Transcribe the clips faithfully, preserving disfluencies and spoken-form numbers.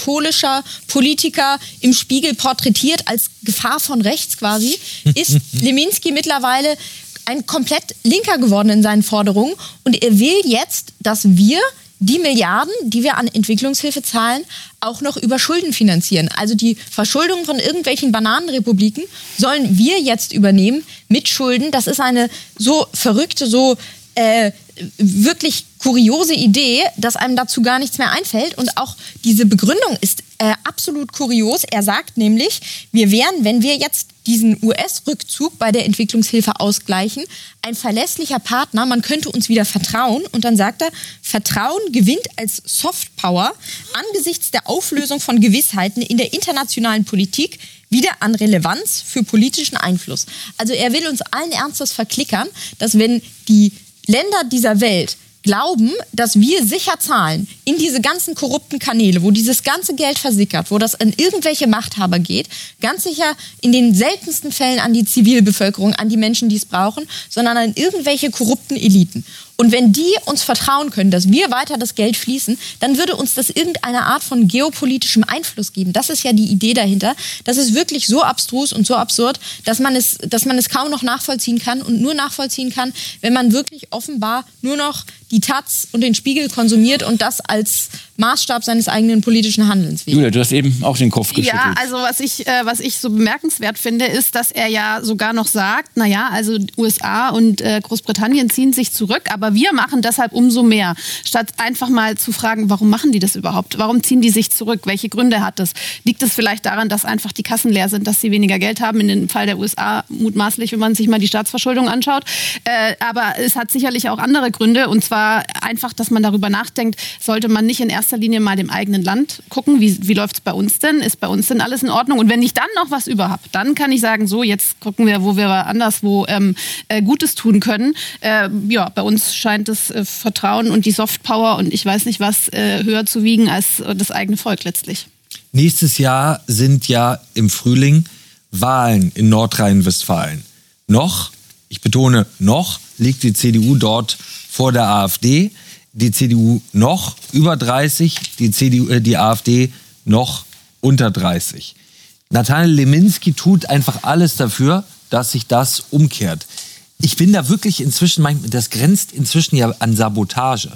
katholischer Politiker im Spiegel porträtiert als Gefahr von rechts quasi, ist Leminski mittlerweile ein komplett Linker geworden in seinen Forderungen. Und er will jetzt, dass wir die Milliarden, die wir an Entwicklungshilfe zahlen, auch noch über Schulden finanzieren. Also die Verschuldung von irgendwelchen Bananenrepubliken sollen wir jetzt übernehmen mit Schulden. Das ist eine so verrückte, so äh, wirklich kuriose Idee, dass einem dazu gar nichts mehr einfällt. Und auch diese Begründung ist äh, absolut kurios. Er sagt nämlich, wir wären, wenn wir jetzt diesen U S-Rückzug bei der Entwicklungshilfe ausgleichen, ein verlässlicher Partner, man könnte uns wieder vertrauen. Und dann sagt er, Vertrauen gewinnt als Softpower angesichts der Auflösung von Gewissheiten in der internationalen Politik wieder an Relevanz für politischen Einfluss. Also er will uns allen Ernstes verklickern, dass wenn die Länder dieser Welt glauben, dass wir sicher zahlen in diese ganzen korrupten Kanäle, wo dieses ganze Geld versickert, wo das an irgendwelche Machthaber geht, ganz sicher in den seltensten Fällen an die Zivilbevölkerung, an die Menschen, die es brauchen, sondern an irgendwelche korrupten Eliten. Und wenn die uns vertrauen können, dass wir weiter das Geld fließen, dann würde uns das irgendeine Art von geopolitischem Einfluss geben. Das ist ja die Idee dahinter. Das ist wirklich so abstrus und so absurd, dass man es, dass man es kaum noch nachvollziehen kann und nur nachvollziehen kann, wenn man wirklich offenbar nur noch die Taz und den Spiegel konsumiert und das als Maßstab seines eigenen politischen Handelns wählt. Julia, du hast eben auch den Kopf geschüttelt. Ja, also was ich, äh, was ich so bemerkenswert finde, ist, dass er ja sogar noch sagt, naja, also U S A und äh, Großbritannien ziehen sich zurück, aber wir machen deshalb umso mehr. Statt einfach mal zu fragen, warum machen die das überhaupt? Warum ziehen die sich zurück? Welche Gründe hat das? Liegt es vielleicht daran, dass einfach die Kassen leer sind, dass sie weniger Geld haben? In dem Fall der U S A mutmaßlich, wenn man sich mal die Staatsverschuldung anschaut. Äh, aber es hat sicherlich auch andere Gründe, und zwar einfach, dass man darüber nachdenkt, sollte man nicht in erster Linie mal dem eigenen Land gucken, wie, wie läuft es bei uns denn? Ist bei uns denn alles in Ordnung? Und wenn ich dann noch was über habe, dann kann ich sagen, so, jetzt gucken wir, wo wir anderswo ähm, äh, Gutes tun können. Äh, ja, bei uns scheint das äh, Vertrauen und die Softpower und ich weiß nicht was äh, höher zu wiegen als äh, das eigene Volk letztlich. Nächstes Jahr sind ja im Frühling Wahlen in Nordrhein-Westfalen. Noch, ich betone noch, liegt die C D U dort vor der AfD. Die C D U noch über dreißig, die, C D U, äh, die AfD noch unter dreißig. Nathanael Leminski tut einfach alles dafür, dass sich das umkehrt. Ich bin da wirklich inzwischen, das grenzt inzwischen ja an Sabotage.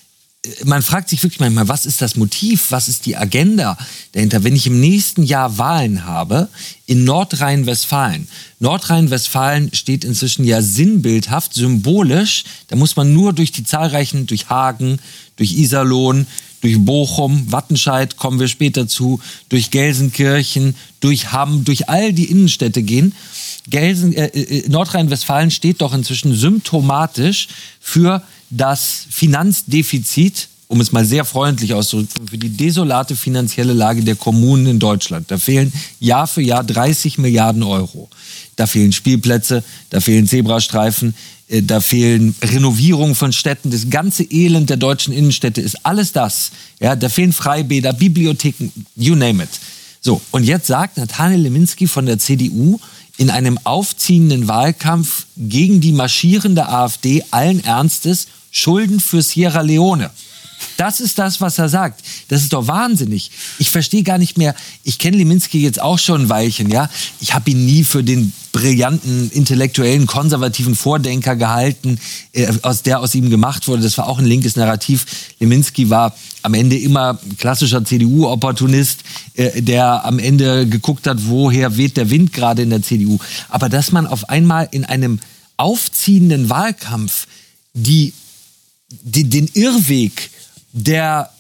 Man fragt sich wirklich manchmal, was ist das Motiv, was ist die Agenda dahinter, wenn ich im nächsten Jahr Wahlen habe in Nordrhein-Westfalen. Nordrhein-Westfalen steht inzwischen ja sinnbildhaft, symbolisch. Da muss man nur durch die zahlreichen, durch Hagen, durch Iserlohn, durch Bochum, Wattenscheid, kommen wir später zu, durch Gelsenkirchen, durch Hamm, durch all die Innenstädte gehen. Gelsen, äh, Nordrhein-Westfalen steht doch inzwischen symptomatisch für das Finanzdefizit, um es mal sehr freundlich auszudrücken, für die desolate finanzielle Lage der Kommunen in Deutschland. Da fehlen Jahr für Jahr dreißig Milliarden Euro. Da fehlen Spielplätze, da fehlen Zebrastreifen, äh, da fehlen Renovierungen von Städten. Das ganze Elend der deutschen Innenstädte ist alles das. Ja, da fehlen Freibäder, Bibliotheken, you name it. So, und jetzt sagt Nathanael Leminski von der C D U in einem aufziehenden Wahlkampf gegen die marschierende AfD allen Ernstes Schulden für Sierra Leone. Das ist das, was er sagt. Das ist doch wahnsinnig. Ich verstehe gar nicht mehr, ich kenne Leminski jetzt auch schon ein Weilchen, ja. Ich habe ihn nie für den brillanten, intellektuellen, konservativen Vordenker gehalten, äh, aus der aus ihm gemacht wurde. Das war auch ein linkes Narrativ. Leminski war am Ende immer klassischer C D U-Opportunist, äh, der am Ende geguckt hat, woher weht der Wind gerade in der C D U. Aber dass man auf einmal in einem aufziehenden Wahlkampf die, die, den Irrweg der,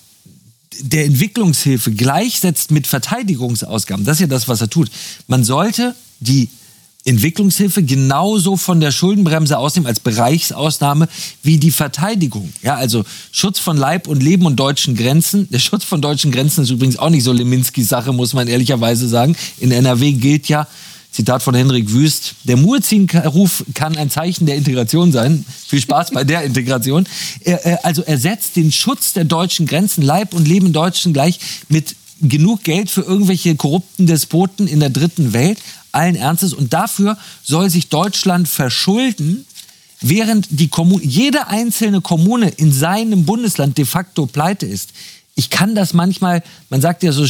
der Entwicklungshilfe gleichsetzt mit Verteidigungsausgaben, das ist ja das, was er tut. Man sollte die Entwicklungshilfe genauso von der Schuldenbremse ausnehmen als Bereichsausnahme wie die Verteidigung. Ja, also Schutz von Leib und Leben und deutschen Grenzen. Der Schutz von deutschen Grenzen ist übrigens auch nicht so Leminskis Sache, muss man ehrlicherweise sagen. In N R W gilt ja, Zitat von Henrik Wüst, der Muezzin-Ruf kann ein Zeichen der Integration sein. Viel Spaß bei der Integration. Er, also er setzt den Schutz der deutschen Grenzen, Leib und Leben Deutschen gleich mit genug Geld für irgendwelche korrupten Despoten in der dritten Welt, allen Ernstes. Und dafür soll sich Deutschland verschulden, während die Kommune, jede einzelne Kommune in seinem Bundesland de facto pleite ist. Ich kann das manchmal, man sagt ja so